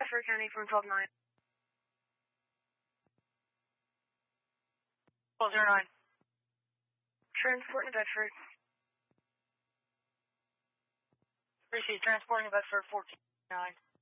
Bedford County from 12-9. 1209. Transport to Bedford. Appreciate transporting to Bedford 14-9.